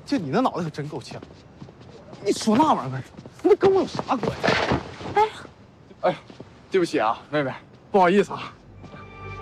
就你那脑袋可真够呛。你说那玩意儿干啥？那跟我有啥关系？哎呀，对不起啊，妹妹，不好意思啊。